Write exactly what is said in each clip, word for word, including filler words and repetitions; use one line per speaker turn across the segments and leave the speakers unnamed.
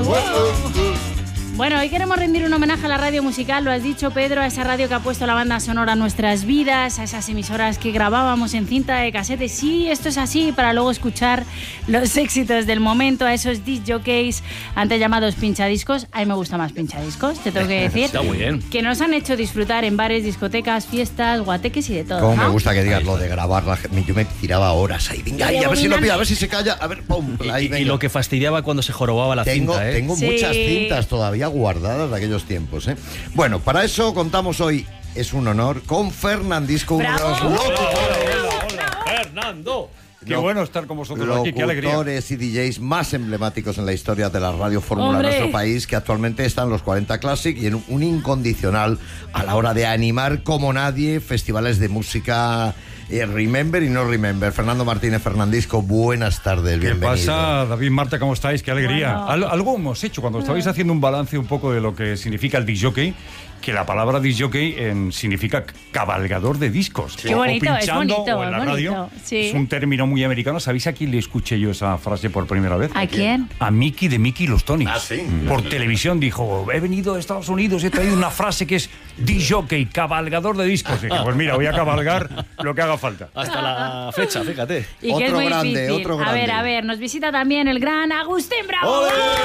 Bueno, hoy queremos rendir un homenaje a la radio musical, lo has dicho, Pedro, a esa radio que ha puesto la banda sonora a nuestras vidas, a esas emisoras que grabábamos en cinta de casete. Sí, esto es así, para luego escuchar los éxitos del momento, a esos disc jockeys antes llamados pinchadiscos. A mí me gusta más pinchadiscos, te tengo que decir.
Está muy bien.
Que nos han hecho disfrutar en bares, discotecas, fiestas, guateques y de todo.
Cómo
¿no?
me gusta que digas lo de grabar. La, yo me tiraba horas ahí. Venga, ahí, a ver si lo pilla, a ver si se calla. A ver, pum. Ahí,
y, y lo que fastidiaba cuando se jorobaba la
tengo,
cinta, ¿eh?
Tengo
Sí.
muchas cintas todavía guardadas de aquellos tiempos, ¿eh? Bueno, para eso contamos hoy, es un honor, con Fernandisco, uno de los
¡Bravo!
locutores,
¡Fernando!
Qué bueno estar con vosotros aquí, qué alegría.
locutores y D Js más emblemáticos en la historia de la radio fórmula de
¡Hombre!
nuestro país, que actualmente están en los cuarenta Classic y en un incondicional a la hora de animar como nadie festivales de música. Eh, remember y no remember. Fernando Martínez, Fernandisco, buenas tardes,
¿Qué
bienvenido.
pasa, David, Marta? ¿Cómo estáis? Qué alegría.
Bueno.
Al- algo hemos hecho cuando estabais haciendo un balance un poco de lo que significa el disc jockey, que la palabra disc jockey en, significa cabalgador de discos.
Qué
O-
bonito,
o
es
pinchando
bonito,
o en la
es bonito,
radio.
sí.
Es un término muy americano. ¿Sabéis a quién le escuché yo esa frase por primera vez?
¿A quién?
A Mickey de Mickey y los Tonys.
Ah, sí.
Por televisión dijo, he venido de Estados Unidos, he traído una frase que es disc jockey, cabalgador de discos. Y dije, pues mira, voy a cabalgar lo que haga falta.
Hasta la fecha, fíjate.
Y que
Otro
es muy
grande,
difícil.
otro
A ver,
grande.
a ver, nos visita también el gran Agustín Bravo.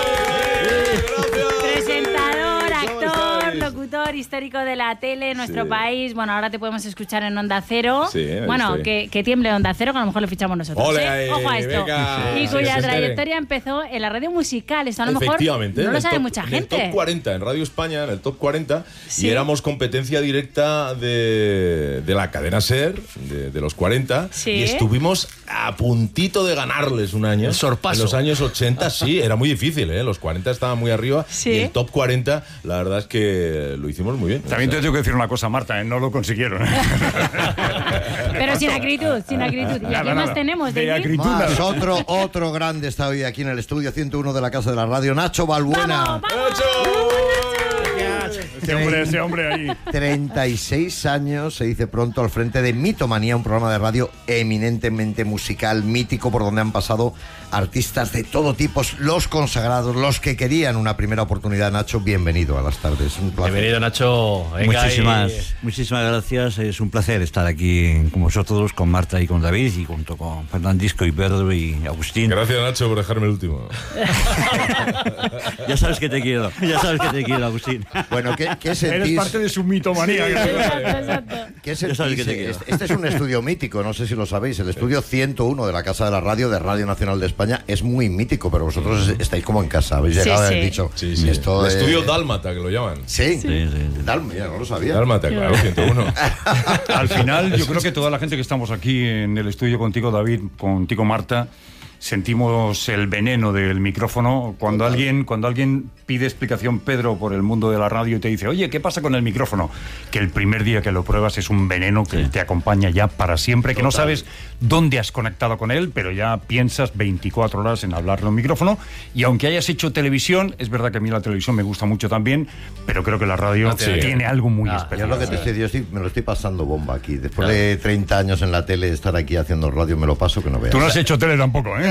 Presentador, actor, locutor histórico de la tele en nuestro
Sí.
país. Bueno, ahora te podemos escuchar en Onda Cero.
Sí, ahí
bueno,
estoy.
que, que tiemble Onda Cero, que a lo mejor lo fichamos nosotros.
Ole,
¿eh?
ahí,
Ojo a esto.
venga.
Y
Sí,
cuya
que se
trayectoria
enteren.
empezó en la radio musical. Esto a lo mejor
Efectivamente,
no
en
lo
el
sabe
top-
mucha
en
gente.
el top cuarenta, en Radio España, en el top cuarenta,
Sí.
y éramos competencia directa de, de la cadena SER, de, de los cuarenta,
Sí.
y estuvimos a puntito de ganarles un año.
El sorpaso.
En los años ochenta, sí, era muy difícil, ¿eh? Los cuarenta estaban muy arriba,
Sí.
y el top cuarenta, la verdad es que lo hicimos muy bien.
También
O sea,
te tengo que decir una cosa, Marta, ¿eh? No lo consiguieron.
Pero sin acritud, sin acritud. ¿Y a
Nada,
quién más
nada.
tenemos,
De
David?
acritud.
Más, otro, otro grande está hoy aquí en el estudio ciento uno de la Casa de la Radio, Nacho Balbuena.
¡Vamos, vamos!
Ese hombre, ese hombre ahí.
treinta y seis años, se dice pronto, al frente de Mitomanía, un programa de radio eminentemente musical, mítico, por donde han pasado artistas de todo tipo, los consagrados, los que querían una primera oportunidad. Nacho, bienvenido a las tardes. Un placer.
Bienvenido, Nacho. Venga,
Muchísimas,
y-
muchísimas gracias. Es un placer estar aquí con vosotros, con Marta y con David, y junto con Fernandisco y Pedro y Agustín.
Gracias, Nacho, por dejarme el último.
Ya sabes que te quiero, ya sabes que te quiero, Agustín.
Bueno, ¿qué, qué
Eres
sentís?
parte de su mitomanía.
Exacto, exacto.
¿Qué
Ya sabes
sentís?
que te quiero.
Este, este es un estudio mítico, no sé si lo sabéis. El estudio ciento uno de la Casa de la Radio, de Radio Nacional de España, es muy mítico, pero vosotros estáis como en casa. Habéis
Sí,
llegado y
sí.
habéis dicho.
Sí, sí.
Esto
el
es-
estudio Dálmata, que lo llaman.
Sí,
Sí, sí, sí.
Dálmata, mira, no lo sabía.
Dálmata, claro, ciento uno.
Al final, yo creo que toda la gente que estamos aquí en el estudio contigo, David, contigo, Marta, sentimos el veneno del micrófono. Cuando alguien, cuando alguien pide explicación, Pedro, por el mundo de la radio y te dice, oye, ¿qué pasa con el micrófono? Que el primer día que lo pruebas es un veneno que te acompaña ya para siempre, que no sabes dónde has conectado con él, pero ya piensas veinticuatro horas en hablarle a un micrófono. Y aunque hayas hecho televisión, es verdad que a mí la televisión me gusta mucho también, pero creo que la radio
No te-
tiene algo muy
Ah,
Yo
especial.
es lo que te estoy, yo estoy- me lo estoy pasando bomba aquí. Después de treinta años en la tele, estar aquí haciendo radio, me lo paso que no veas.
Tú no has hecho tele tampoco, ¿eh?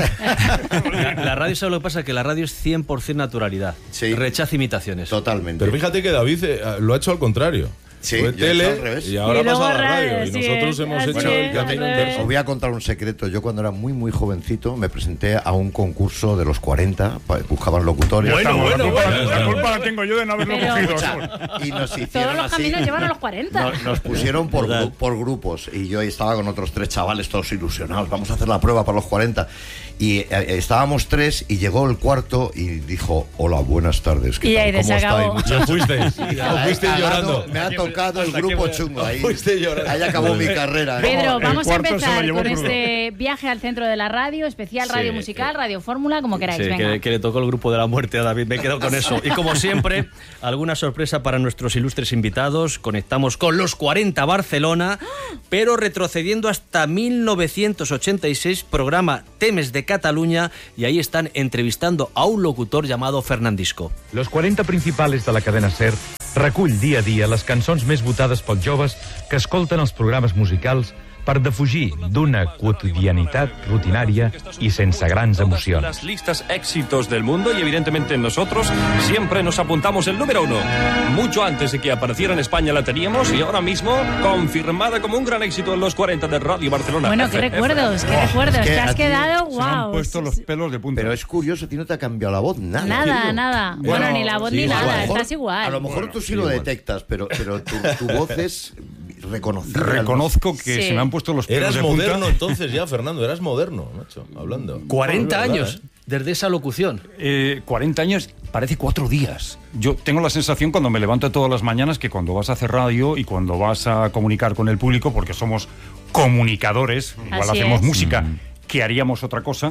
La, la radio, ¿sabes lo que pasa? Que la radio es cien por ciento naturalidad.
Sí.
Rechaza imitaciones.
Totalmente.
Pero fíjate que David eh, lo ha hecho al contrario.
Sí,
Fue
yo he hecho al
tele
revés.
y ahora
Y luego
pasa a la
radio,
radio. Y
sí,
nosotros
es,
hemos
así
hecho
es,
el camino
al
inverso.
revés.
Os voy a contar un secreto. Yo cuando era muy, muy jovencito me presenté a un concurso de los cuarenta, pa- buscaban locutores.
Ya estamos,
bueno,
la culpa,
bueno,
la
bueno.
culpa la tengo yo de no haberlo
Pero-
cogido.
Y nos hicieron
Todos los
así.
caminos llevan a los cuarenta.
Nos, nos pusieron por,
Total.
gru- por grupos y yo estaba con otros tres chavales todos ilusionados. Vamos a hacer la prueba para los cuarenta. Y eh, estábamos tres y llegó el cuarto y dijo, hola, buenas tardes. ¿qué
Y
tal?
ahí
¿Cómo
se acabó.
estáis, muchachos?".
Ya fuisteis.
Me
Ya
ha
fuisteis
cagado,
llorando.
Me ha tocado el grupo chungo ahí.
Fuiste llorando.
Ahí acabó mi carrera. ¿eh?
Pedro,
El
vamos a
cuarto se lo
empezar
llevó
con
crudo.
este viaje al centro de la radio, especial radio
Sí,
musical, radio fórmula, como queráis.
Sí,
venga.
que, que le tocó el grupo de la muerte a David, me he quedado con eso. Y como siempre, alguna sorpresa para nuestros ilustres invitados. Conectamos con los cuarenta Barcelona, pero retrocediendo hasta mil novecientos ochenta y seis, programa Temes de Cataluña, y ahí están entrevistando a un locutor llamado Fernandisco.
Los quaranta principals de la cadena SER recull dia a dia les cançons més votades pels joves que escolten els programes musicals per defugir d'una quotidianitat rutinària i sense grans emocions.
Las listas éxitos del mundo y evidentemente nosotros siempre nos apuntamos el número uno. Mucho antes de que apareciera en España la teníamos y ahora mismo confirmada como un gran éxito en los cuarenta de Radio Barcelona.
Bueno, qué recuerdos, qué recuerdos.
es que
Te has
a ti
quedado,
Se me han
wow.
puesto los pelos de punta.
Pero es curioso, a ti no te ha cambiado la voz, nada.
Nada,
tío.
nada. Bueno,
Bueno,
ni la voz
sí,
ni
a lo
nada,
mejor-
estás igual.
A lo mejor
Bueno,
tú sí,
sí,
lo
igual.
detectas, pero, pero tu, tu voz es reconocible.
Reconozco que
Sí.
se me han puesto los pelos
Eras
de punta.
moderno entonces ya, Fernando, eras moderno, macho, hablando.
cuarenta
Bueno,
años
verdad,
desde esa locución.
Eh, cuarenta años, parece cuatro días. Yo tengo la sensación cuando me levanto todas las mañanas que cuando vas a hacer radio y cuando vas a comunicar con el público, porque somos comunicadores, igual
Así
hacemos
es.
música, que haríamos otra cosa,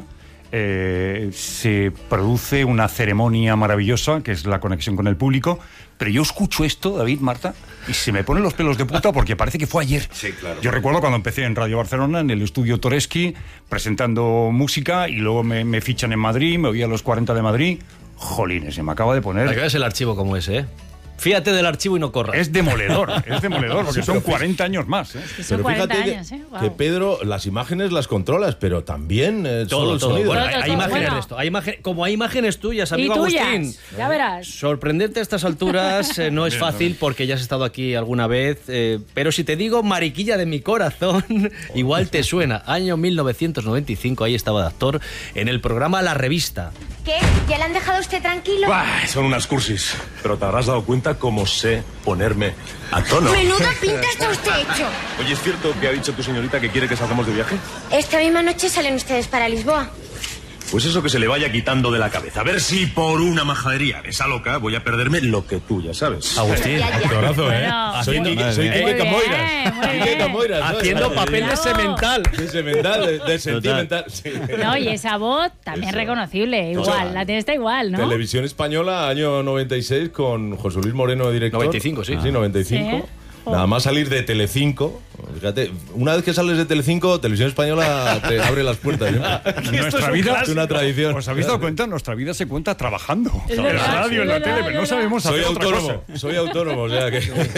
eh, se produce una ceremonia maravillosa, que es la conexión con el público, pero yo escucho esto, David, Marta, y se me ponen los pelos de punta porque parece que fue ayer.
Sí, claro.
Yo recuerdo cuando empecé en Radio Barcelona, en el estudio Toreski, presentando música, y luego me, me fichan en Madrid, me voy a los cuarenta de Madrid. Jolines, se me acaba de
Para que
poner...
veas el archivo como es, ¿eh? Fíjate del archivo y no corras.
Es demoledor, es demoledor, porque
Sí,
son
pero fí-
cuarenta años más, ¿eh?
Que son
Pero
cuarenta
fíjate
años,
que,
¿eh? Wow.
que Pedro, las imágenes las controlas, pero también eh, solo
Todo,
el
todo.
sonido.
Bueno,
Todo,
hay, hay
todo,
imágenes
bueno.
de esto. Hay imagen- como hay imágenes tuyas,
Y
amigo
tuyas,
Agustín.
ya verás.
Sorprenderte a estas alturas eh, no es fácil porque ya has estado aquí alguna vez, eh, pero si te digo Mariquilla de mi corazón, igual te suena. Año mil novecientos noventa y cinco, ahí estaba de actor en el programa La Revista.
¿Qué? ¿Ya le han dejado a usted tranquilo?
Bah, son unas cursis, pero te habrás dado cuenta cómo sé ponerme a tono.
Menuda pinta está usted hecho.
Oye, ¿es cierto que ha dicho tu señorita que quiere que salgamos de viaje?
Esta misma noche salen ustedes para Lisboa.
Pues eso que se le vaya quitando de la cabeza. A ver si por una majadería de esa loca voy a perderme lo que tú ya sabes.
Agustín,
Ya, ya.
Abrazo, ¿eh?
Bueno.
Soy
Haciendo-
Quique, soy
Muy
Quique
bien,
Camoiras.
muy
Quique
bien.
Camoiras, ¿sabes?
haciendo
Sí.
papel de
Bravo.
semental.
De semental, de, de sentimental. Sí.
No, y esa voz también
Eso.
reconocible, igual,
sea,
la tienes está igual, ¿no?
Televisión Española, año noventa y seis, con José Luis Moreno de director.
noventa y cinco, sí.
Sí, noventa y cinco.
Sí.
Nada más salir de Telecinco, fíjate, una vez que sales de Telecinco, Televisión Española te abre las puertas. ¿eh?
Nuestra vida
Es una tradición.
¿Os habéis dado cuenta? Nuestra vida se cuenta trabajando.
Es
en
verdad,
la radio,
sí,
en la
verdad,
tele, pero no
verdad.
sabemos
Soy
hacer otra
autónomo,
cosa.
soy autónomo, o sea que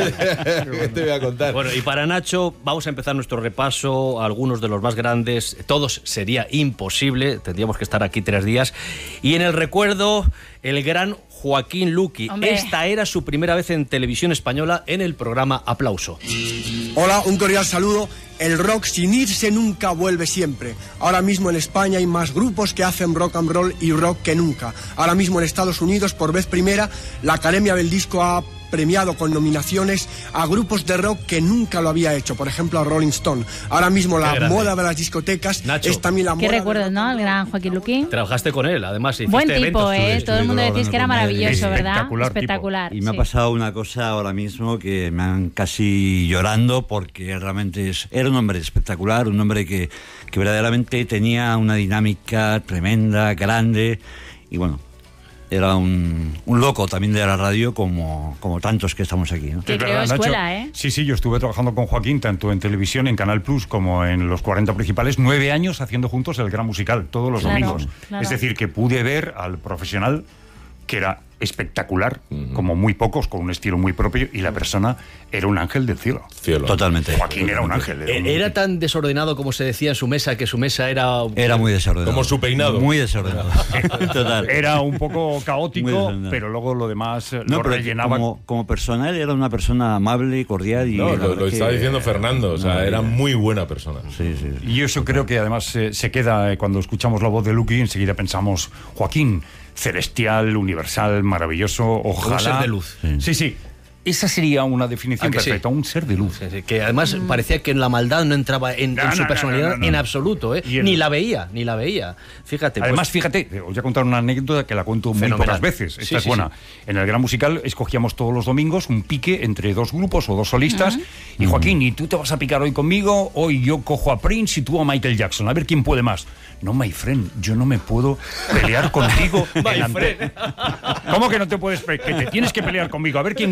¿qué te voy a contar?
Bueno, y para Nacho vamos a empezar nuestro repaso a algunos de los más grandes. Todos sería imposible, tendríamos que estar aquí tres días. Y en el recuerdo, el gran Joaquín Luqui.
Hombre.
Esta era su primera vez en televisión española en el programa Aplauso.
Hola, un cordial saludo. El rock sin irse nunca vuelve siempre. Ahora mismo en España hay más grupos que hacen rock and roll y rock que nunca. Ahora mismo en Estados Unidos, por vez primera, la Academia del Disco ha premiado con nominaciones a grupos de rock que nunca lo había hecho, por ejemplo a Rolling Stone. Ahora mismo la
grande.
moda de las discotecas
Nacho.
es también la
Qué
moda de
recuerdos,
rock
¿no?
and
El
roll.
gran Joaquín Luqui.
Trabajaste con él, además. Hiciste
Buen tipo,
eventos.
¿eh? Todo el mundo
estuve
decís que era
colaborando con él.
maravilloso, ¿verdad?
Espectacular tipo.
Espectacular.
Y me ha
sí.
pasado una cosa ahora mismo que me han casi llorando porque realmente es, era un hombre espectacular, un hombre que, que verdaderamente tenía una dinámica tremenda, grande y bueno, era un, un loco también de la radio como, como tantos que estamos aquí, ¿no?
Que
Es
creó
verdad, Nacho.
escuela, ¿eh?
Sí, sí, yo estuve trabajando con Joaquín tanto en televisión, en Canal Plus, como en los cuarenta principales, nueve años haciendo juntos el gran musical, todos los
Claro,
domingos.
claro.
Es decir, que pude ver al profesional que era espectacular, como muy pocos, con un estilo muy propio, y la persona era un ángel del cielo.
Cielo.
Totalmente.
Joaquín era un ángel. Era, un-
Eh, Era tan desordenado como se decía en su mesa, que su mesa era...
Era muy desordenado.
Como su peinado.
Muy desordenado. Total.
Era un poco
Muy
caótico,
desordenado.
pero luego lo demás eh,
No,
lo
pero
rellenaba.
como, como persona, él era una persona amable, cordial y...
No,
la
lo,
verdad
lo
que-
estaba diciendo Fernando, o sea,
No,
era
ya.
muy buena persona.
Sí, sí.
Y eso creo que además eh, se queda eh, cuando escuchamos la voz de Luqui, enseguida pensamos, Joaquín, celestial, universal, maravilloso, ojalá...
Un ser de luz.
Sí, sí. sí. Esa sería una definición
¿A que sí?
perfecta, un ser de luz.
Sí, sí, que además parecía que la maldad no entraba en,
No,
en
no,
su
no,
personalidad
no, no, no.
en absoluto, ¿eh?
Y el-
Ni la veía, ni la veía. Fíjate. pues-
Además, fíjate, os voy a contar una anécdota que la cuento muy
Fenomenal.
pocas veces. Esta
Sí,
es
sí,
buena.
sí.
En el Gran Musical escogíamos todos los domingos un pique entre dos grupos o dos solistas. Y Joaquín, ¿y tú te vas a picar hoy conmigo? Hoy yo cojo a Prince y tú a Michael Jackson. A ver quién puede más. No, my friend, yo no me puedo pelear contigo.
My
delante-
friend.
¿Cómo que no te puedes pe- que te tienes que pelear conmigo? A ver quién gana de los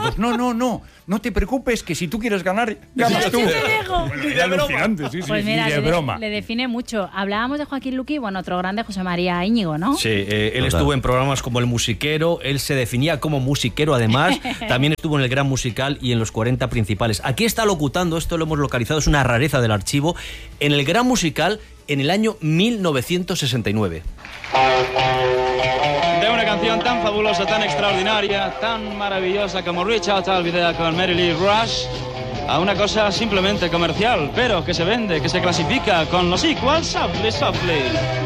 dos. No, no, no. No te preocupes, que si tú quieres ganar, ganas tú. Bueno, era alucinante, sí, sí,
Pues mira,
y de
le,
broma.
le define mucho. Hablábamos de Joaquín Luqui, bueno, otro grande, José María Íñigo, ¿no?
Sí, eh, él estuvo en programas como El Musiquero, él se definía como musiquero además, también estuvo en El Gran Musical y en Los cuarenta Principales. Aquí está locutando, esto lo hemos localizado, es una rareza del archivo, en El Gran Musical en el año mil novecientos sesenta y nueve.
De una canción tan fabulosa, tan extraordinaria, tan maravillosa como Reach Out I'll Be There con Mary Lee Rush, a una cosa simplemente comercial, pero que se vende, que se clasifica con los equals, softly, softly.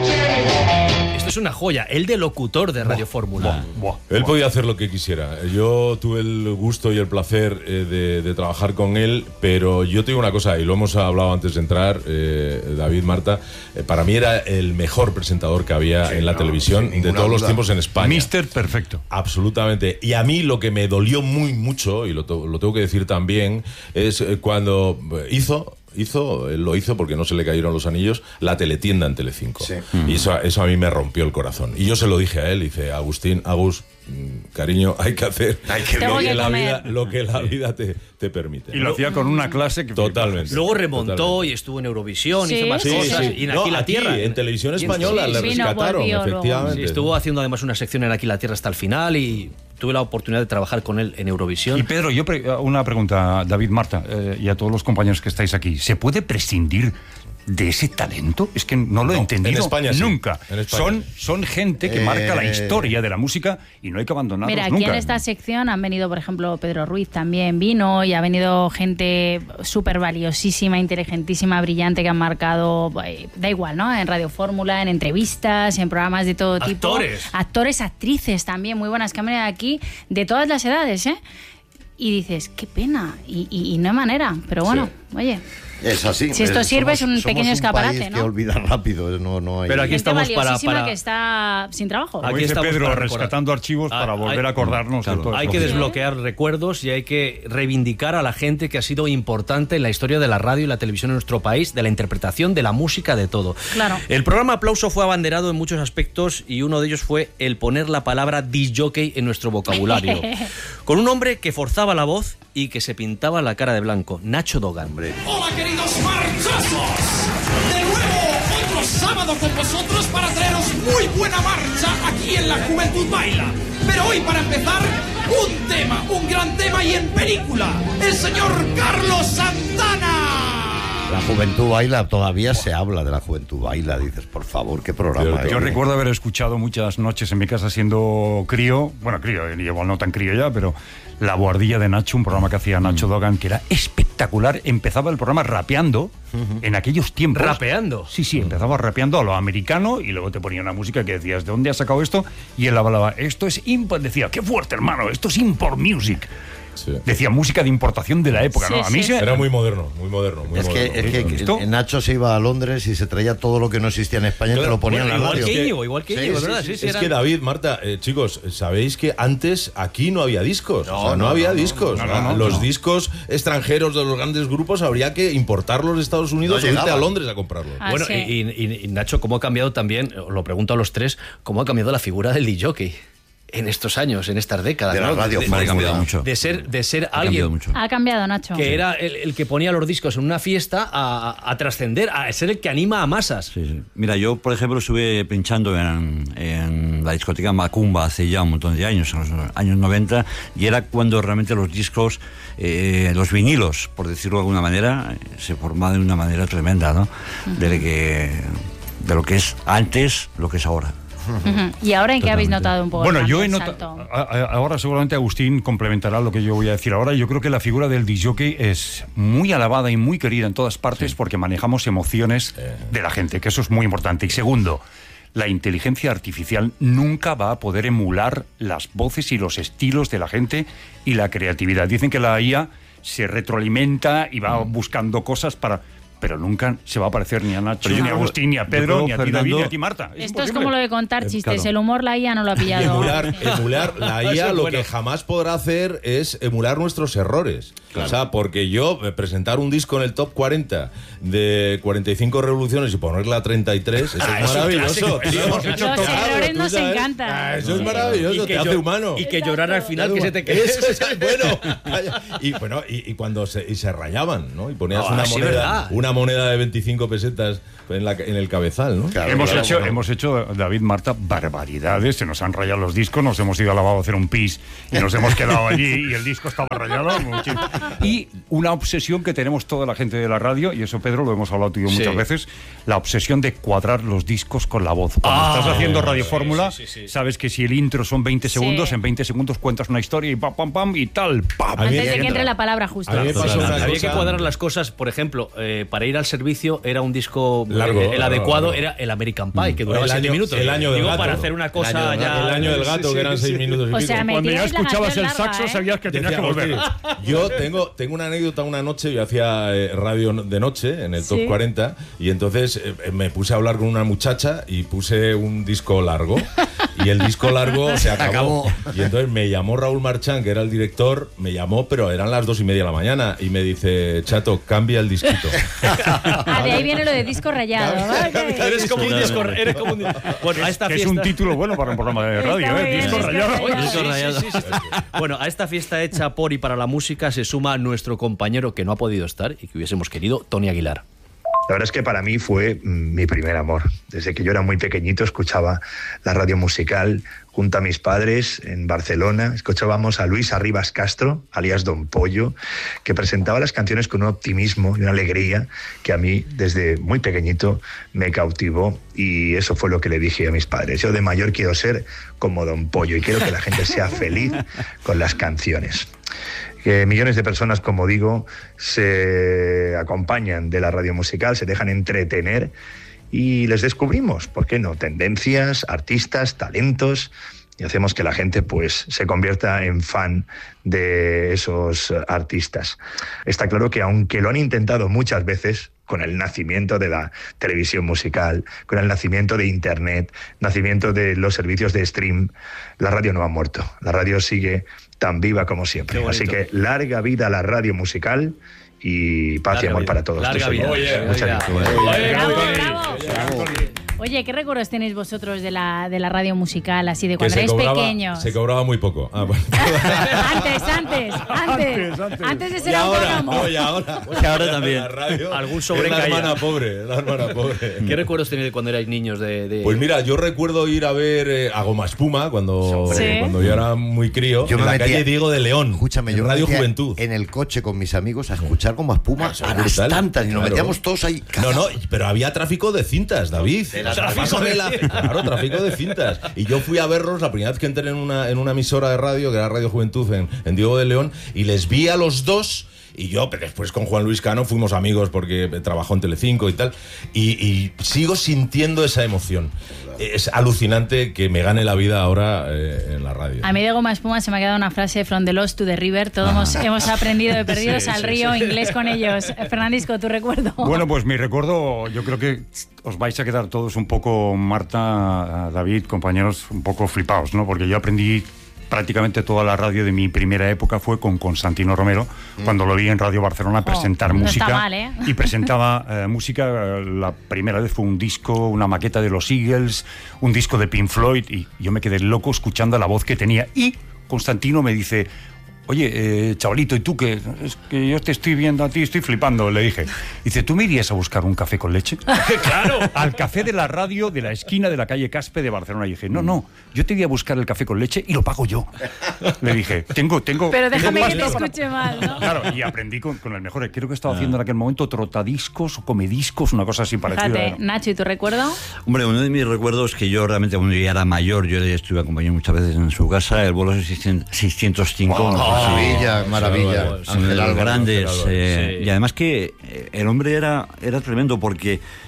Esto es una joya, el de locutor de Radio Fórmula.
Él podía hacer lo que quisiera. Yo tuve el gusto y el placer eh, de, de trabajar con él, pero yo te digo una cosa, y lo hemos hablado antes de entrar, eh, David, Marta, eh, para mí era el mejor presentador que había sí, en la no, televisión de todos los tiempos en España.
Mister Perfecto.
Absolutamente. Y a mí lo que me dolió muy mucho, y lo, lo tengo que decir también, es cuando hizo... Hizo, él lo hizo porque no se le cayeron los anillos, la teletienda en Telecinco. Sí. Y eso, eso a mí me rompió el corazón. Y yo se lo dije a él, dice, Agustín, Agus, cariño, hay que hacer hay que lo, que la vida, lo que la vida te, te permite.
Y lo hacía con una clase que...
Totalmente.
Luego remontó totalmente. Y estuvo en Eurovisión,
sí,
hizo más
sí,
cosas.
sí.
Y en Aquí
no,
la
aquí,
Tierra.
En Televisión Española
sí,
le
sí,
rescataron,
no,
efectivamente.
Sí, estuvo haciendo además una sección en Aquí la Tierra hasta el final y... Tuve la oportunidad de trabajar con él en Eurovisión.
Y Pedro, yo pre una pregunta, David, Marta, eh, y a todos los compañeros que estáis aquí. ¿Se puede prescindir de ese talento? Es que no lo he no, entendido
en España,
nunca.
Sí. En España.
Son, son gente que eh... marca la historia de la música y no hay que abandonarlos
Mira, aquí
nunca.
en esta sección han venido, por ejemplo, Pedro Ruiz también vino, y ha venido gente súper valiosísima, inteligentísima, brillante, que han marcado, eh, da igual, ¿no? En Radio Fórmula, en entrevistas, en programas de todo tipo.
Actores.
Actores, actrices también, muy buenas, que han venido aquí de todas las edades, ¿eh? Y dices, qué pena, y, y, y no hay manera, pero bueno, sí. Oye...
Es así.
Si esto sirve, es un pequeño escaparate,
país
¿no?
que olvida rápido, no, no hay...
Pero aquí
gente
estamos para, para...
que está sin trabajo.
Aquí está Pedro rescatando archivos ah, para volver hay, a acordarnos
claro,
de todo.
Hay que desbloquear recuerdos y hay que reivindicar a la gente que ha sido importante en la historia de la radio y la televisión en nuestro país, de la interpretación, de la música, de todo.
Claro.
El programa Aplauso fue abanderado en muchos aspectos y uno de ellos fue el poner la palabra disc-jockey en nuestro vocabulario. Con un hombre que forzaba la voz y que se pintaba la cara de blanco, Nacho Dogan.
Hola, queridos marchazos. De nuevo, otro sábado con vosotros para traeros muy buena marcha aquí en La Juventud Baila. Pero hoy, para empezar, un tema, un gran tema y en película. El señor Carlos Santana.
La Juventud Baila, todavía se habla de La Juventud Baila, dices, por favor, qué programa.
Yo, yo recuerdo haber escuchado muchas noches en mi casa siendo crío, bueno, crío, igual no tan crío ya, pero La Boardilla de Nacho, un programa que hacía Nacho Dogan, que era espectacular. Empezaba el programa rapeando uh-huh. en aquellos tiempos.
¿Rapeando?
Sí, sí, empezaba rapeando a lo americano y luego te ponía una música que decías, ¿de dónde has sacado esto? Y él hablaba, esto es import, decía, qué fuerte, hermano, esto es import music. Sí. Decía música de importación de la época, sí, ¿no? A mí
sí.
se...
Era muy moderno, muy moderno. Muy
es
moderno.
que, es que, que Nacho se iba a Londres y se traía todo lo que no existía en España y te lo ponía bueno, en la
igual
radio.
Que Íñigo, igual que Íñigo, sí, ¿verdad?
Sí, sí,
sí,
es
eran...
que David, Marta, eh, chicos, sabéis que antes aquí no había discos. No, o sea, no, no había no, discos. No, no, no, los no. discos extranjeros de los grandes grupos habría que importarlos de Estados Unidos no o irte a Londres a comprarlos.
Ah,
bueno,
sí.
y, y, y Nacho, ¿cómo ha cambiado también, lo pregunto a los tres, cómo ha cambiado la figura del disc-jockey? En estos años, en estas décadas,
de la
¿no?
radio,
de,
de,
ha cambiado mucho.
De ser, de ser
ha
alguien
mucho.
Ha cambiado, Nacho.
que
sí.
era el, el que ponía los discos en una fiesta a, a, a trascender, a ser el que anima a masas.
Sí, sí. Mira, yo, por ejemplo, estuve pinchando en, en la discoteca Macumba hace ya un montón de años, en los años noventa, y era cuando realmente los discos, eh, los vinilos, por decirlo de alguna manera, se formaban de una manera tremenda, ¿no? Uh-huh. de, que, de lo que es antes, lo que es ahora.
Uh-huh. ¿Y ahora en qué habéis notado un poco?
Bueno, yo he notado. Ahora seguramente Agustín complementará lo que yo voy a decir ahora. Yo creo que la figura del disc-jockey es muy alabada y muy querida en todas partes, sí. porque manejamos emociones de la gente, que eso es muy importante. Y segundo, la inteligencia artificial nunca va a poder emular las voces y los estilos de la gente y la creatividad. Dicen que la I A se retroalimenta y va mm. buscando cosas para... pero nunca se va a parecer ni a Nacho,
Pero yo
ni a
creo-
Agustín, ni a
yo
Pedro,
creo,
ni a ti,
Fernando,
David, ni a ti, Marta. Es
Esto es
imposible.
como lo de contar
Eh,
chistes.
claro.
El humor la I A no lo ha pillado.
Emular, emular la I
Eso
A
es
lo
bueno.
que jamás podrá hacer es emular nuestros errores. O sea, porque yo eh, presentar un disco en el top cuarenta de cuarenta y cinco revoluciones y ponerla a treinta y tres, eso
Ah,
es
eso es
maravilloso.
clásico, eso
tío.
hemos hecho
Los
todo.
errores
tú
nos
sabes.
encantan.
Ah, eso es
Sí.
maravilloso, te
que
hace
yo-
humano.
Y que llorar al final, que se te quede.
Eso es bueno. Calla. Y bueno, y, y cuando se, y se rayaban, ¿no? Y ponías
Ah,
una
sí,
moneda,
verdad.
una moneda de veinticinco pesetas en, la, en el cabezal, ¿no?
hemos,
Claro,
hecho,
bueno.
hemos hecho, David, Marta, barbaridades. Se nos han rayado los discos, nos hemos ido al lavabo a hacer un pis y nos hemos quedado allí y el disco estaba rayado. Muchísimo. Y una obsesión que tenemos toda la gente de la radio, y eso, Pedro, lo hemos hablado tú y yo
Sí.
muchas veces, la obsesión de cuadrar los discos con la voz. Cuando
Ah,
estás haciendo Radio
sí,
Fórmula,
sí, sí, sí.
sabes que si el intro son veinte
Sí.
segundos, en veinte segundos cuentas una historia y pam, pam, pam, y tal. Pam,
A mí-
Antes de que
entra.
entre la palabra justo.
A mí me pasó
Totalmente.
una
Había
cosa-
que cuadrar las cosas, por ejemplo, eh, para ir al servicio era un disco
Largo,
eh, el
largo,
adecuado
largo.
era el American Pie, que duraba
El
siete
año-
minutos.
el año del
Digo,
gato.
para hacer una cosa
El año del
ya.
gato.
El año del gato, que eran seis minutos y
O
pico.
sea, me
Cuando ya
tiráis la
escuchabas
canción
el
larga,
saxo,
¿eh?
sabías que tenías
Decía,
que volver.
"Hostia, yo tengo, tengo una anécdota una noche, yo hacía eh, radio de noche en el Top
Sí.
cuarenta y entonces eh, me puse a hablar con una muchacha y puse un disco largo y el disco largo se acabó.
acabó.
Y entonces me llamó Raúl Marchán, que era el director, me llamó, pero eran las dos y media de la mañana y me dice, Chato, cambia el disquito.
Ah, de ahí viene lo de disco rayado. ¿vale?
Eres como un disco. Eres como un... Bueno, a esta
Que es
fiesta.
un título bueno para un programa de
Está
radio,
muy
¿eh?
bien,
Disco
disco
rayado.
rayado.
Oye, sí,
Disco rayado.
sí, sí, sí. Bueno, a esta fiesta hecha por y para la música se suma nuestro compañero que no ha podido estar y que hubiésemos querido, Tony Aguilar.
La verdad es que para mí fue mm, mi primer amor. Desde que yo era muy pequeñito escuchaba la radio musical junto a mis padres en Barcelona. Escuchábamos a Luis Arribas Castro, alias Don Pollo, que presentaba las canciones con un optimismo y una alegría que a mí desde muy pequeñito me cautivó, y eso fue lo que le dije a mis padres. Yo de mayor quiero ser como Don Pollo y quiero que la gente sea feliz con las canciones. Que millones de personas, como digo, se acompañan de la radio musical, se dejan entretener y les descubrimos, ¿por qué no?, tendencias, artistas, talentos, y hacemos que la gente pues se convierta en fan de esos artistas. Está claro que aunque lo han intentado muchas veces, con el nacimiento de la televisión musical, con el nacimiento de Internet, nacimiento de los servicios de stream, la radio no ha muerto. La radio sigue tan viva como siempre.
Qué
Así
bonito.
que larga vida a la radio musical y paz y
Larga
amor
vida.
para todos.
Larga
tus
vida.
oyentes.
Oye,
Muchas
oye,
gracias.
oye,
Bravo,
oye,
bravo.
oye.
Oye, ¿qué recuerdos tenéis vosotros de la, de la radio musical, así de
Que
cuando
se
erais
cobraba,
pequeños?
se cobraba muy poco. Ah, bueno.
Antes, antes, antes,
antes.
antes de ser
Y ahora,
autónomo.
oye, ahora.
Que ahora también.
La radio
Algún
es
sobre
la
caía.
hermana pobre, la hermana pobre.
¿Qué recuerdos tenéis de cuando erais niños de...? de-
Pues mira, yo recuerdo ir a ver eh, a Goma Espuma cuando,
Sí.
cuando yo era muy crío,
Yo
en
me
la
metía-
calle Diego de León,
Escúchame,
en
yo me
Radio
metía
Juventud.
en el coche con mis amigos a escuchar como espuma
Eso
a
es
las
brutal.
tantas y nos
Claro.
metíamos todos ahí.
No, no, pero había tráfico de cintas, David.
la
O sea,
tráfico
pásame
de
la-
cintas.
Claro, tráfico de cintas. Y yo fui a verlos la primera vez que entré en una, en una emisora de radio, que era Radio Juventud en, en Diego de León, y les vi a los dos. Y yo, pero después con Juan Luis Cano fuimos amigos porque trabajó en Telecinco y tal. Y, y sigo sintiendo esa emoción. Es alucinante que me gane la vida ahora eh, en la radio.
A mí de Goma Espuma se me ha quedado una frase, from the lost to the river. Todos hemos, hemos aprendido de perdidos
Sí,
al
sí,
río,
sí.
inglés con ellos. Fernandisco, ¿tu recuerdo?
Bueno, pues mi recuerdo, yo creo que os vais a quedar todos un poco, Marta, David, compañeros, un poco flipados, ¿no? Porque yo aprendí prácticamente toda la radio de mi primera época fue con Constantino Romero, cuando lo vi en Radio Barcelona presentar
Oh, no
música.
está mal, ¿eh?
Y presentaba eh, música, eh, la primera vez fue un disco, una maqueta de los Eagles, un disco de Pink Floyd, y yo me quedé loco escuchando la voz que tenía. Y Constantino me dice: oye, eh, chavalito, ¿y tú qué? Es que yo te estoy viendo a ti, estoy flipando, le dije. Dice, ¿tú me irías a buscar un café con leche?
¡Claro!
Al café de la radio de la esquina de la calle Caspe de Barcelona. Y dije, no, no, yo te voy a buscar el café con leche y lo pago yo. Le dije, tengo, tengo...
Pero
tengo
déjame que te
pasta para-
escuche mal, ¿no?
Claro, y aprendí con, con el mejor. Creo que estaba haciendo en aquel momento trotadiscos o comediscos, una cosa así parecida.
Fíjate,
¿no?
Nacho, ¿y tu recuerdo?
Hombre, uno de mis recuerdos que yo realmente cuando yo ya era mayor, yo le estuve acompañando muchas veces en su casa, el vuelo seiscientos cinco.
Oh,
no sé si-
maravilla, maravilla.
Son
Ángel
de los
Álvaro,
grandes.
Ángel Álvaro.
eh,
Sí.
Y además que eh, el hombre era, era tremendo porque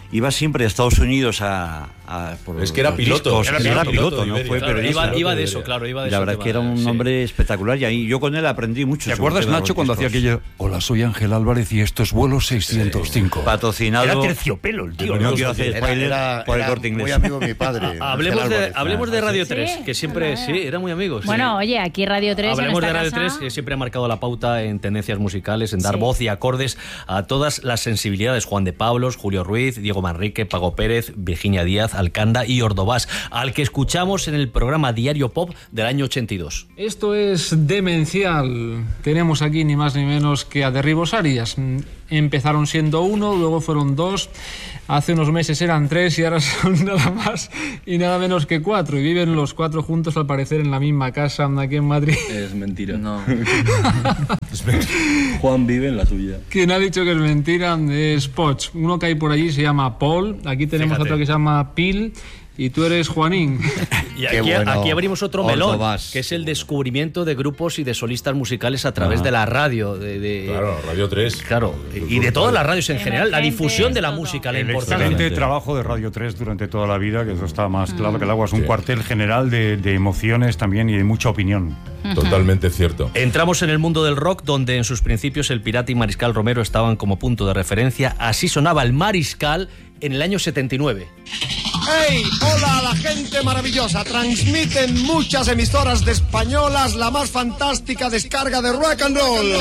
iba siempre a Estados Unidos a... a por
es que era piloto.
Discos. Era, era piloto, no fue
claro,
periodista.
Iba, iba de eso, claro, iba de
y la
eso.
verdad que era un hombre sí. espectacular y ahí yo con él aprendí mucho.
¿Te acuerdas, Nacho, cuando hacía aquello? Hola, soy Ángel Álvarez y esto es vuelo seiscientos cinco.
Sí. Patrocinado...
Era terciopelo el tío.
No quiero hacer spoiler era, por el Corte Inglés.
Muy amigo de mi padre.
hablemos de, hablemos de Radio tres,
¿Sí?
que siempre, sí, era muy amigos.
Bueno,
sí.
oye, aquí Radio tres.
Hablemos de Radio
casa...
tres, que siempre ha marcado la pauta en tendencias musicales, en dar sí. voz y acordes a todas las sensibilidades. Juan de Pablos, Julio Ruiz, Diego Manrique, Pago Pérez, Virginia Díaz, Alcanda y Ordovás, al que escuchamos en el programa Diario Pop del año ochenta y dos.
Esto es demencial. Tenemos aquí ni más ni menos que a Derribos Arias. Empezaron siendo uno, luego fueron dos, hace unos meses eran tres y ahora son nada más y nada menos que cuatro. Y viven los cuatro juntos, al parecer, en la misma casa aquí en Madrid.
Es mentira.
No.
Es mentira. Juan vive en la tuya.
Quien ha dicho que es mentira es Poch. Uno que hay por allí se llama Paul, aquí tenemos Fíjate. otro que se llama Pil. Y tú eres Juanín.
Y aquí, bueno. aquí abrimos otro melón, que es el descubrimiento de grupos y de solistas musicales a través ah. de la radio. De, de,
claro, Radio tres.
Claro, y de todas las radios en general, la difusión de la música, la
el
importancia.
El excelente trabajo de Radio tres durante toda la vida, que eso está más claro que el agua. Es un sí. cuartel general de, de emociones también y de mucha opinión.
Totalmente cierto.
Entramos en el mundo del rock, donde en sus principios el Pirata y Mariscal Romero estaban como punto de referencia. Así sonaba el Mariscal en el año setenta y nueve.
¡Hey! ¡Hola a la gente maravillosa! Transmiten muchas emisoras de españolas la más fantástica descarga de rock and roll.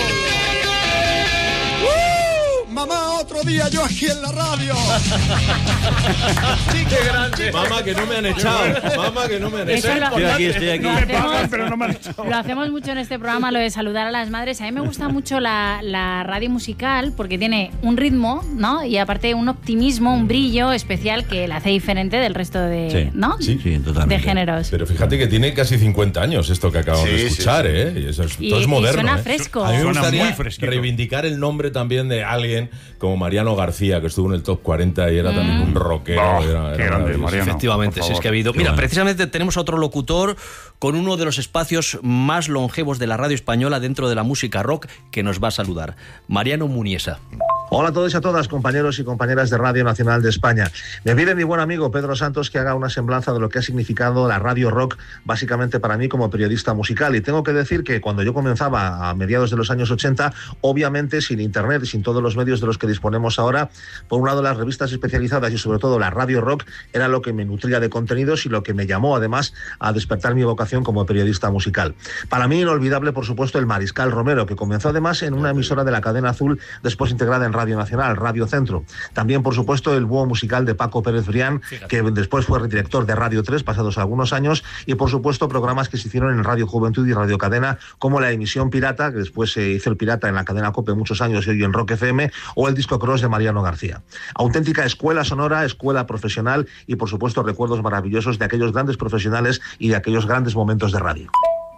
¡Uh! Mamá, otro día yo aquí en la radio.
¡Qué grande! Mamá, que no me han echado. Mamá, que no me han echado.
Estoy aquí, estoy aquí.
Lo hacemos, pero no me han echado. Lo hacemos mucho en este programa, lo de saludar a las madres. A mí me gusta mucho la, la radio musical porque tiene un ritmo, ¿no? Y aparte un optimismo, un brillo especial que la hace diferente del resto de,
sí.
¿no?
Sí, sí, totalmente.
De géneros.
Pero fíjate que tiene casi cincuenta años esto que acabamos sí, de escuchar, sí, sí. ¿eh? Y eso es,
y,
todo es moderno.
Y suena
¿eh?
fresco.
A mí me gustaría
muy fresquito.
reivindicar el nombre también de alguien como Mariano García, que estuvo en el top cuarenta y era mm. también un rockero.
Oh,
era,
qué
era
grande, Mariano.
Efectivamente, sí es que ha habido. Mira, precisamente tenemos a otro locutor con uno de los espacios más longevos de la radio española dentro de la música rock que nos va a saludar. Mariano Muniesa.
Hola a todos y a todas, compañeros y compañeras de Radio Nacional de España. Me pide mi buen amigo Pedro Santos que haga una semblanza de lo que ha significado la radio rock, básicamente para mí como periodista musical. Y tengo que decir que cuando yo comenzaba a mediados de los años ochenta, obviamente sin internet y sin todos los medios de los que disponemos ahora, por un lado las revistas especializadas y sobre todo la radio rock era lo que me nutría de contenidos y lo que me llamó además a despertar mi vocación como periodista musical. Para mí inolvidable, por supuesto, el Mariscal Romero, que comenzó además en una emisora de la cadena Azul, después integrada en Radio Nacional, Radio Centro. También, por supuesto, el búho musical de Paco Pérez Brián, que después fue director de Radio tres, pasados algunos años, y por supuesto programas que se hicieron en Radio Juventud y Radio Cadena, como la emisión Pirata, que después se hizo el Pirata en la cadena COPE muchos años y hoy en Rock F M, o el Disco Cross de Mariano García. Auténtica escuela sonora, escuela profesional y, por supuesto, recuerdos maravillosos de aquellos grandes profesionales y de aquellos grandes momentos de radio.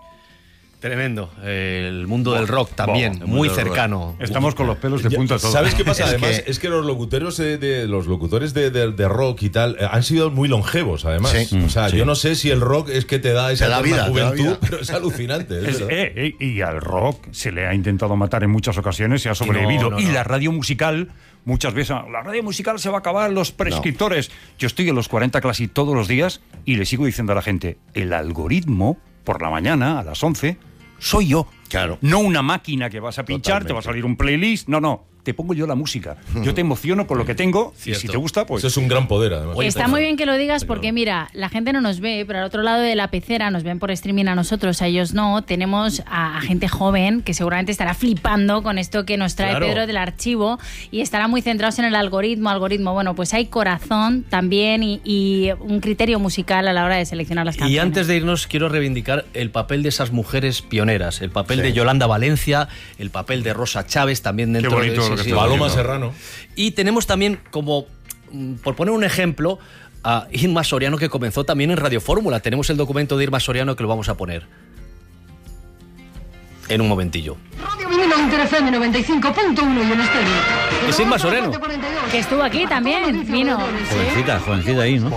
Tremendo. El mundo del rock también, wow, muy cercano.
Estamos con los pelos de punta todos.
¿Sabes qué pasa?
Es
Además,
que...
es que los locutores de, de los locutores de, de, de rock y tal eh, han sido muy longevos, además. Sí, o sea, sí. yo no sé si el rock es que te da esa
te da vida,
juventud,
te da vida.
pero es alucinante. Es
es, eh, eh, y al rock se le ha intentado matar en muchas ocasiones y ha sobrevivido. No, no, no. Y la radio musical, muchas veces, la radio musical se va a acabar, los prescriptores. No. Yo estoy en los cuarenta casi todos los días y le sigo diciendo a la gente, el algoritmo, por la mañana, a las once, soy yo.
Claro.
No una máquina que vas a pinchar, Totalmente. Te va a salir un playlist. No, no. Te pongo yo la música. Yo te emociono con lo que tengo. Cierto. Y si te gusta, pues...
Eso es un gran poder, además.
Está muy bien que lo digas porque, mira, la gente no nos ve, pero al otro lado de la pecera nos ven por streaming a nosotros, a ellos no. Tenemos a, a gente joven que seguramente estará flipando con esto que nos trae claro. Pedro del archivo y estará muy centrados en el algoritmo. Algoritmo, bueno, pues hay corazón también y, y un criterio musical a la hora de seleccionar las canciones.
Y antes de irnos, quiero reivindicar el papel de esas mujeres pioneras. El papel sí. de Yolanda Valencia, el papel de Rosa Chávez también dentro de ese...
Sí, Paloma Serrano.
Y tenemos también, como por poner un ejemplo, a Irma Soriano, que comenzó también en Radio Fórmula. Tenemos el documento de Irma Soriano que lo vamos a poner en un momentillo.
Radio Vinilo Inter F M noventa y cinco punto uno y en estéreo.
Es Irma Soriano.
Que estuvo aquí también, vino.
Jovencita, jovencita ahí, ¿no?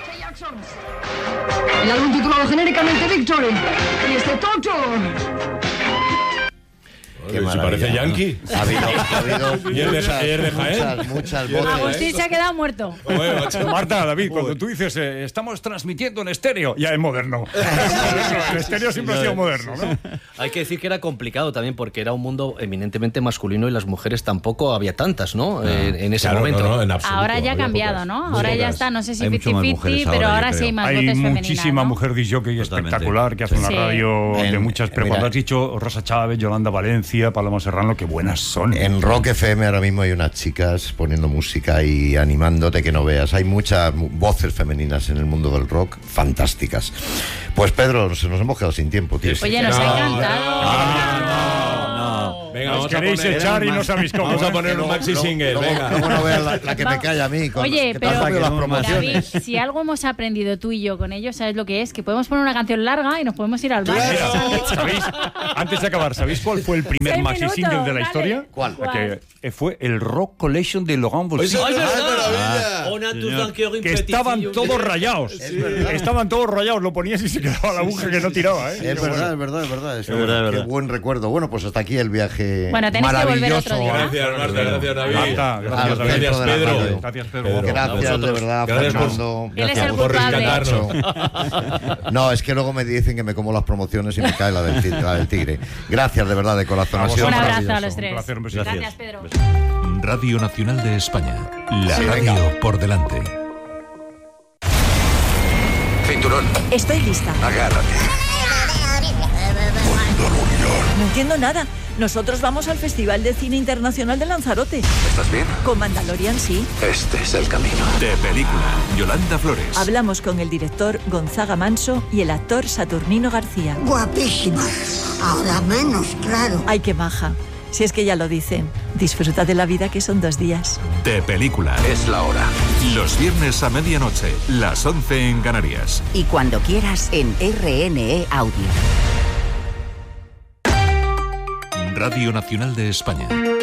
El álbum titulado genéricamente Victory. Y este Torture.
Qué
Se
maravilla.
parece Yankee.
Ha habido, ha habido
Y es de-
muchas,
y es de Jaén.
muchas, muchas
Y es de
voces.
Agustín se ha quedado muerto.
Marta, David, cuando tú dices eh, estamos transmitiendo en estéreo, ya es moderno. El estéreo siempre ha sido moderno, ¿no?
Hay que decir que era complicado también porque era un mundo eminentemente masculino y las mujeres tampoco había tantas, ¿no? Eh, en ese
Claro,
momento.
no, no, en absoluto.
Ahora ya ha
había
cambiado,
pocas.
¿no?
Muy
Ahora ya
pocas.
está, no sé si
Hay mucho más
cincuenta
mujeres
cincuenta, pero
ahora,
ahora
yo
sí hay
creo.
más
Hay
voces femeninas.
muchísima
¿no?
mujer disjockey
Totalmente.
espectacular que hace una
Sí.
radio de
En-
muchas. Pero
mira.
cuando has dicho Rosa Chávez, Yolanda Valencia, Paloma Serrano, qué buenas son.
En Rock F M ahora mismo hay unas chicas poniendo música y animándote que no veas. Hay muchas mu- voces femeninas en el mundo del rock fantásticas. Pues Pedro, se nos hemos quedado sin tiempo, tío.
Oye, nos ha encantado.
Venga,
Os
vamos a
queréis
poner,
echar y no sabéis cómo.
Vamos a
¿eh?
poner un
Luego-
maxi
luego-
single.
luego-
Venga.
luego no veas la, la que me
Va-
calla a mí. Con,
Oye,
que te han
pero
salido las
David,
promociones.
David, si algo hemos aprendido tú y yo con ellos, ¿sabes lo que es? Que podemos poner una canción larga y nos podemos ir al bar.
Mira, ¿sabéis? Antes de acabar, ¿sabéis cuál fue el primer
Seis
maxi
minutos,
single de la
dale.
historia?
¿Cuál?
Que eh, fue el Rock Collection de Laurent
Pues
Voulzy.
eso es
Ah, On a tous un cœur
Que estaban
impétitif.
todos rayados. Estaban todos rayados. Lo ponías y se quedaba la aguja que no tiraba, ¿eh?
Es
Pero
verdad,
bueno.
es verdad, es verdad. Es
Es verdad, es
Qué
verdad.
buen recuerdo. Bueno, pues hasta aquí el viaje
Bueno, tenéis que volver
maravilloso.
otro día.
Gracias, Marta. Gracias, David.
Marta,
Al
gracias, David.
centro
Gracias,
de la
Pedro.
radio.
Gracias, Pedro.
Gracias, de verdad,
Gracias por-
Fernando.
Él es el
por
culpable.
rescatarnos.
No, es que luego me dicen que me como las promociones y me cae la del, ti- la del tigre. Gracias, de verdad, de corazón. Ha sido
Un abrazo
maravilloso.
a los tres.
Un placer, un besito.
Gracias, Pedro.
Radio Nacional de España. La
Sí,
radio
venga.
por delante.
Cinturón,
Estoy lista.
agárrate.
No entiendo nada. Nosotros vamos al Festival de Cine Internacional de Lanzarote.
¿Estás bien?
Con Mandalorian, sí.
Este es el camino.
De película. Yolanda Flores.
Hablamos con el director Gonzaga Manso y el actor Saturnino García.
Guapísima. Ahora menos, claro.
Ay, qué maja. Si es que ya lo dicen. Disfruta de la vida, que son dos días.
De película.
Es la hora.
Los viernes a medianoche. Las once en Canarias.
Y cuando quieras en R N E Audio.
Radio Nacional de España.